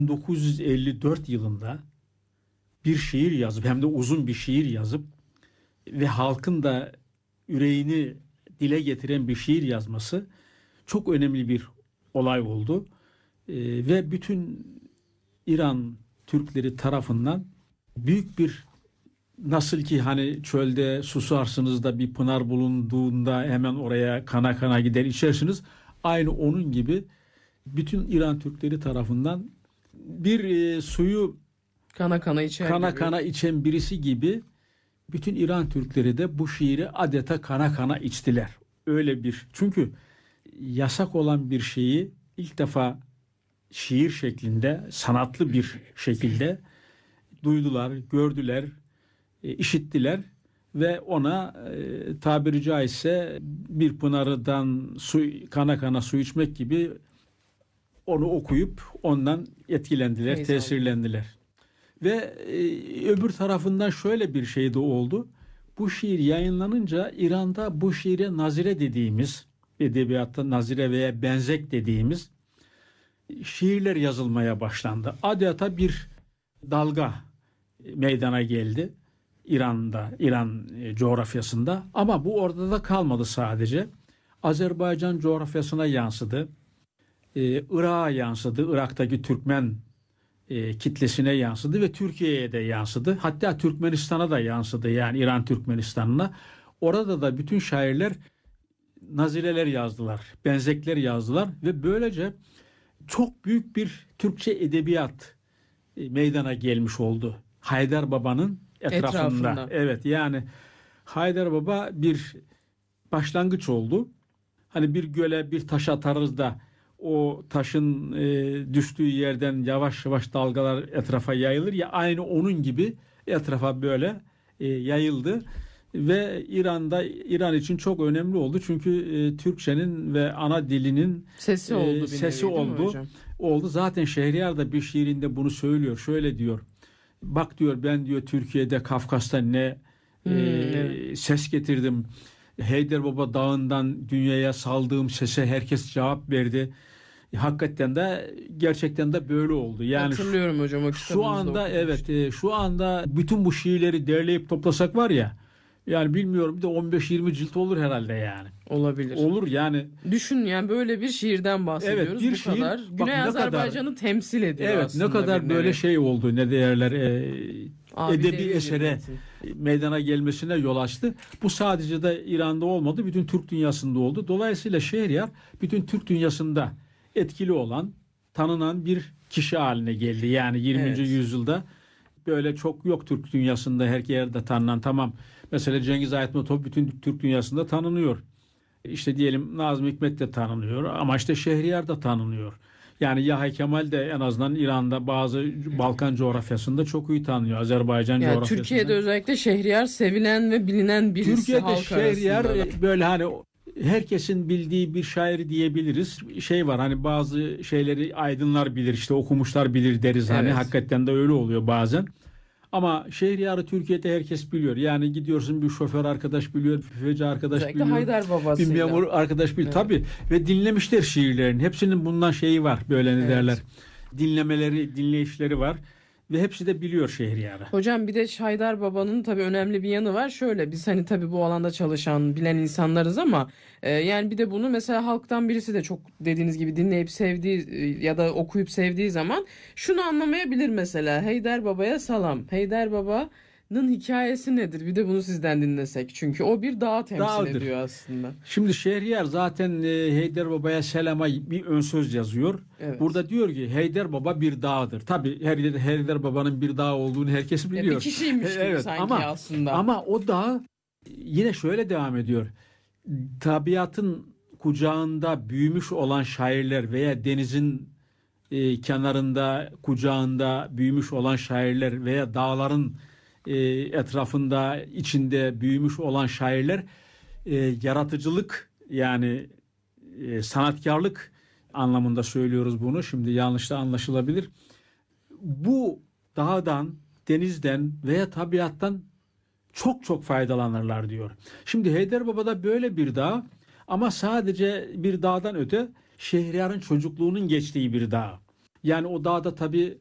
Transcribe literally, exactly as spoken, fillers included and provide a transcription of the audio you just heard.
bin dokuz yüz elli dört yılında bir şiir yazıp, hem de uzun bir şiir yazıp ve halkın da yüreğini dile getiren bir şiir yazması çok önemli bir olay oldu. Ee, ve bütün İran Türkleri tarafından büyük bir, nasıl ki hani çölde susarsınız da bir pınar bulunduğunda hemen oraya kana kana gider içersiniz. Aynı onun gibi bütün İran Türkleri tarafından bir e, suyu kana kana içer kana gibi. kana içen birisi gibi bütün İran Türkleri de bu şiiri adeta kana kana içtiler. Öyle bir, çünkü yasak olan bir şeyi ilk defa şiir şeklinde, sanatlı bir şekilde duydular, gördüler, e, işittiler ve ona e, tabiri caizse bir pınardan su, kana kana su içmek gibi onu okuyup ondan etkilendiler, Neyse, tesirlendiler. Ve e, öbür tarafından şöyle bir şey de oldu. Bu şiir yayınlanınca İran'da bu şiire nazire dediğimiz, edebiyatta nazire veya benzek dediğimiz şiirler yazılmaya başlandı. Adeta bir dalga meydana geldi İran'da, İran coğrafyasında. Ama bu orada da kalmadı sadece. Azerbaycan coğrafyasına yansıdı. Ee, Irak'a yansıdı. Irak'taki Türkmen e, kitlesine yansıdı ve Türkiye'ye de yansıdı. Hatta Türkmenistan'a da yansıdı. Yani İran Türkmenistan'ına. Orada da bütün şairler nazireler yazdılar. Benzekler yazdılar ve böylece çok büyük bir Türkçe edebiyat e, meydana gelmiş oldu. Haydar Baba'nın etrafında. Etrafında. Evet, yani Haydar Baba bir başlangıç oldu. Hani bir göle bir taş atarız da o taşın e, düştüğü yerden yavaş yavaş dalgalar etrafa yayılır ya, aynı onun gibi etrafa böyle e, yayıldı ve İran'da, İran için çok önemli oldu çünkü e, Türkçenin ve ana dilinin sesi oldu, e, sesi nevi, oldu. Oldu. Zaten Şehriyar da bir şiirinde bunu söylüyor. Şöyle diyor. Bak diyor, ben diyor Türkiye'de, Kafkas'ta ne Hmm, e, evet. ses getirdim. Heydarbaba Dağı'ndan dünyaya saldığım sese herkes cevap verdi. E, hakikaten de gerçekten de böyle oldu. Yani hatırlıyorum şu, hocam, o şu anda okumuştum. evet e, şu anda bütün bu şiirleri derleyip toplasak var ya, yani bilmiyorum, bir de on beş yirmi cilt olur herhalde yani. Olabilir. Olur yani. Düşün yani, böyle bir şiirden bahsediyoruz. Evet, bir bu şiir, kadar. bak Güney ne Azerbaycan'ı kadar, temsil ediyor evet, aslında. ne kadar bir böyle nevi. şey oldu, ne değerler e, Abidevi edebi esere bir meydana gelmesine yol açtı. Bu sadece de İran'da olmadı, bütün Türk dünyasında oldu. Dolayısıyla Şehriyar bütün Türk dünyasında etkili olan, tanınan bir kişi haline geldi. Yani yirminci Evet. yüzyılda böyle çok yok Türk dünyasında, her yerde tanınan. Tamam, mesela Cengiz Aytmatov bütün Türk dünyasında tanınıyor. İşte diyelim Nazım Hikmet de tanınıyor ama işte Şehriyar da tanınıyor. Yani Yahya Kemal de en azından İran'da, bazı Balkan coğrafyasında çok iyi tanınıyor. Azerbaycan Yani coğrafyasında. Türkiye'de özellikle Şehriyar sevilen ve bilinen birisi Türkiye'de halk Şehriyar arasında. böyle hani herkesin bildiği bir şair diyebiliriz. Şey var, hani bazı şeyleri aydınlar bilir, işte okumuşlar bilir deriz, hani Evet. hakikaten de öyle oluyor bazen. Ama Şehriyar'ı Türkiye'de herkes biliyor. Yani gidiyorsun, bir şoför arkadaş biliyor, bir büfeci arkadaş Özellikle biliyor. Haydar Bir babasıyla. memur arkadaş biliyor. Evet. Tabii, ve dinlemişler şiirlerin. Hepsinin bundan şeyi var, böyle ne Evet. derler. Dinlemeleri, dinleyişleri var. Ve hepsi de biliyor Şehriyar'ı. Hocam bir de Haydar Baba'nın tabii önemli bir yanı var. Şöyle, biz hani tabii bu alanda çalışan, bilen insanlarız ama e, yani bir de bunu mesela halktan birisi de çok dediğiniz gibi dinleyip sevdiği e, ya da okuyup sevdiği zaman şunu anlamayabilir mesela. Haydar Baba'ya salam. Haydar Baba'nın hikayesi nedir? Bir de bunu sizden dinlesek. Çünkü o bir dağ temsil Dağdır. ediyor aslında. Şimdi Şehriyar zaten e, Heydar Baba'ya selama bir ön söz yazıyor. Evet. Burada diyor ki Heydar Baba bir dağdır. Tabii her yerde Heydar Baba'nın bir dağ olduğunu herkes Ya biliyor. bir kişiymiş gibi Evet, sanki ama aslında. ama o dağ yine şöyle devam ediyor. Tabiatın kucağında büyümüş olan şairler veya denizin e, kenarında, kucağında büyümüş olan şairler veya dağların e, etrafında, içinde büyümüş olan şairler e, yaratıcılık, yani e, sanatkarlık anlamında söylüyoruz bunu. Şimdi yanlış da anlaşılabilir. Bu dağdan, denizden veya tabiattan çok çok faydalanırlar diyor. Şimdi Heydarbaba'da böyle bir dağ, ama sadece bir dağdan öte Şehriyar'ın çocukluğunun geçtiği bir dağ. Yani o dağda tabii